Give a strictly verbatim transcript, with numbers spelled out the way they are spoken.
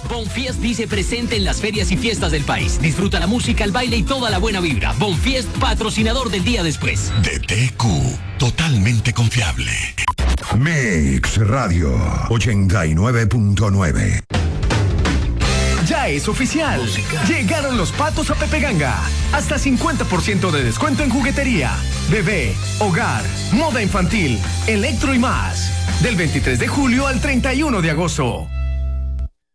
Bonfiest dice presente en las ferias y fiestas del país. Disfruta la música, el baile y toda la buena vibra. Bonfiest, patrocinador del día después. D T Q, totalmente confiable. Mix Radio ochenta y nueve punto nueve. Ya es oficial. Llegaron los patos a Pepe Ganga. Hasta cincuenta por ciento de descuento en juguetería, bebé, hogar, moda infantil, electro y más. Del veintitrés de julio al treinta y uno de agosto.